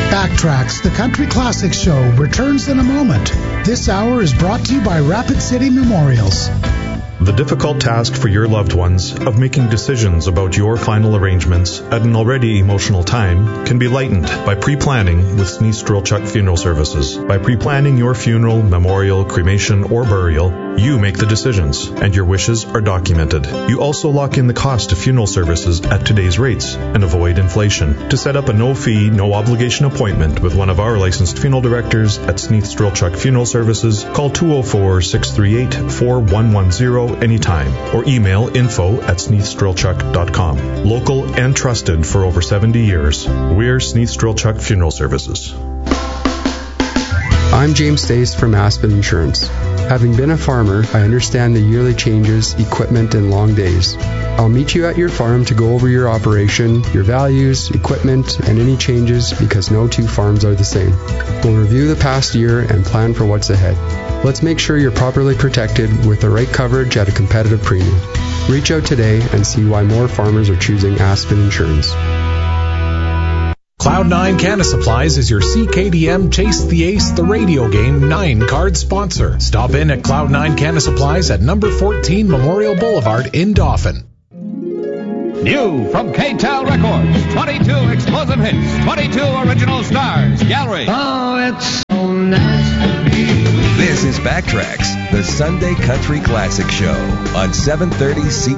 Backtracks, the Country Classics Show, returns in a moment. This hour is brought to you by Rapid City Memorials. The difficult task for your loved ones of making decisions about your final arrangements at an already emotional time can be lightened by pre-planning with Sneeze Strelchuk Funeral Services. By pre-planning your funeral, memorial, cremation, or burial, you make the decisions, and your wishes are documented. You also lock in the cost of funeral services at today's rates and avoid inflation. To set up a no-fee, no-obligation appointment with one of our licensed funeral directors at Sneeze Strelchuk Funeral Services, call 204-638-4110 anytime, or email info@sneathstrelchuk.com. Local and trusted for over 70 years. We're Sneath Strelchuk Funeral Services. I'm James Stace from Aspen Insurance. Having been a farmer, I understand the yearly changes, equipment, and long days. I'll meet you at your farm to go over your operation, your values, equipment, and any changes because no two farms are the same. We'll review the past year and plan for what's ahead. Let's make sure you're properly protected with the right coverage at a competitive premium. Reach out today and see why more farmers are choosing Aspen Insurance. Cloud9 Canna Supplies is your CKDM Chase the Ace the radio game 9-card sponsor. Stop in at Cloud9 Canna Supplies at number 14 Memorial Boulevard in Dauphin. New from K-Tel Records, 22 explosive hits, 22 original stars, Gallery. Oh, it's so nice to be. This is Backtracks, the Sunday Country Classic Show on 730 CKDM.